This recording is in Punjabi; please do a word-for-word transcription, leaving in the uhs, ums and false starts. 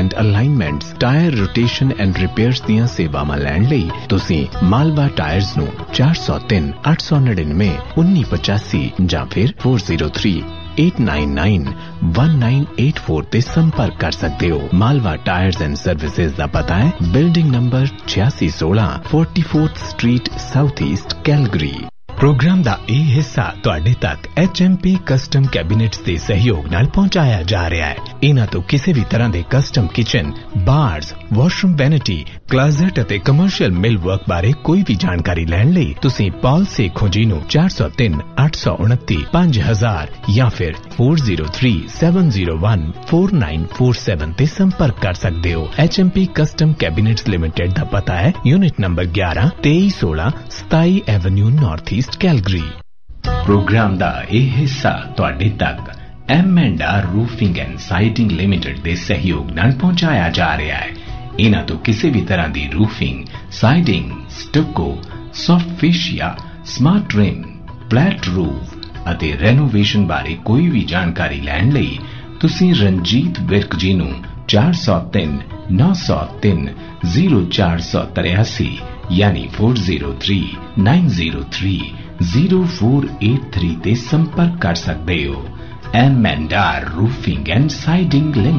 And ਅਲਾਈਨਮੈਂਟਸ, tyre rotation and repairs ਦੀਆਂ ਸੇਵਾਵਾਂ ਲੈਣ ਲਈ ਤੁਸੀਂ ਮਾਲਵਾ ਟਾਇਰਸ ਨੂੰ ਚਾਰ ਸੌ ਤਿੰਨ ਅੱਠ ਸੌ ਨੜਿਨਵੇਂ ਉੱਨੀ ਪਚਾਸੀ ਜਾਂ ਫਿਰ ਚਾਰ ਸੌ ਤਿੰਨ eight nine nine one nine eight four ਤੇ ਸੰਪਰਕ ਕਰ ਸਕਦੇ ਹੋ। ਮਾਲਵਾ ਟਾਇਰਸ ਐਂਡ ਸਰਵਿਸਿਜ਼ ਦਾ ਪਤਾ ਹੈ ਬਿਲਡਿੰਗ ਨੰਬਰ ਛਿਆਸੀ ਸੋਲਾਂ forty-fourth street south East Calgary. Programme ਦਾ ਇਹ ਹਿੱਸਾ ਤੁਹਾਡੇ ਤੱਕ ਐਚ ਐਮ ਪੀ ਕਸਟਮ ਕੈਬਿਨੇਟਸ ਦੇ ਸਹਿਯੋਗ ਨਾਲ ਪਹੁੰਚਾਇਆ ਜਾ ਰਿਹਾ ਹੈ। ਇਹਨਾਂ ਤੋਂ ਕਿਸੇ ਵੀ ਤਰ੍ਹਾਂ ਦੇ ਕਸਟਮ ਕਿਚਨ, ਬਾਰਸ, ਵਾਸ਼ਰੂਮ ਵੈਨਿਟੀ, ਕਲਾਜ਼ਟ ਅਤੇ ਕਮਰਸ਼ੀਅਲ ਮਿਲ ਵਰਕ ਬਾਰੇ ਕੋਈ ਵੀ ਜਾਣਕਾਰੀ ਲੈਣ ਲਈ ਤੁਸੀਂ ਪਾਲ ਸੇਖੋਂ ਜੀ ਨੂੰ ਚਾਰ ਸੌ ਤਿੰਨ ਅੱਠ ਸੌ ਉਨੱਤੀ ਪੰਜ ਹਜ਼ਾਰ ਜਾਂ ਫਿਰ four zero three seven zero one four nine four seven ਤੇ ਸੰਪਰਕ ਕਰ ਸਕਦੇ ਹੋ। H M P custom ਕੈਬਿਨੇਟਸ limited ਦਾ ਪਤਾ ਹੈ ਯੂਨਿਟ ਨੰਬਰ ਗਿਆਰਾਂ ਤੇਈ ਸੋਲਾਂ ਸਤਾਈ avenue north East Calgary. Programme ਦਾ ਇਹ ਹਿੱਸਾ ਤੁਹਾਡੇ ਤੱਕ M and R roofing and siding limited ਦੇ ਸਹਿਯੋਗ ਨਾਲ ਪਹੁੰਚਾਇਆ ਜਾ ਰਿਹਾ ਹੈ। ਇਹਨਾਂ ਤੋਂ ਕਿਸੇ ਵੀ ਤਰ੍ਹਾਂ ਦੀ roofing, siding, ਸਟੱਕੋ, soft ਫੇਸ਼ੀਆ, smart rim, flat roof ਅਤੇ ਰੈਨੋਵੇਸ਼ਨ ਬਾਰੇ ਕੋਈ ਵੀ ਜਾਣਕਾਰੀ ਲੈਣ ਲਈ ਤੁਸੀਂ ਰਣਜੀਤ ਵਿਰਕ ਜੀ ਨੂੰ ਚਾਰ ਸੌ ਤਿੰਨ ਨੌ ਸੌ ਤਿੰਨ ਜ਼ੀਰੋ ਚਾਰ ਸੌ ਤਰਿਆਸੀ ਯਾਨੀ four zero three nine zero three zero four eight three ਤੇ ਸੰਪਰਕ ਕਰ ਸਕਦੇ ਹੋ। M and R roofing and siding limited.